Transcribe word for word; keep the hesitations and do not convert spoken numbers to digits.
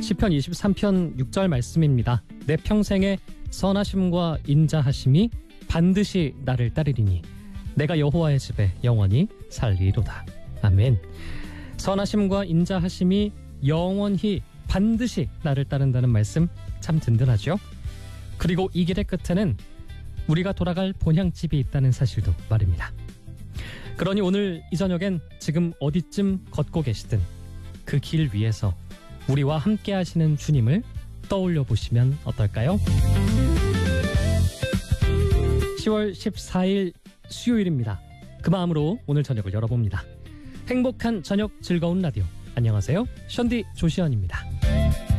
시편 이십삼 편 육 절 말씀입니다. 내 평생에 선하심과 인자하심이 반드시 나를 따르리니 내가 여호와의 집에 영원히 살리로다. 아멘. 선하심과 인자하심이 영원히 반드시 나를 따른다는 말씀 참 든든하죠. 그리고 이 길의 끝에는 우리가 돌아갈 본향집이 있다는 사실도 말입니다. 그러니 오늘 이 저녁엔 지금 어디쯤 걷고 계시든 그 길 위에서 우리와 함께 하시는 주님을 떠올려 보시면 어떨까요? 시월 십사일 수요일입니다. 그 마음으로 오늘 저녁을 열어봅니다. 행복한 저녁 즐거운 라디오. 안녕하세요. 션디 조시현입니다.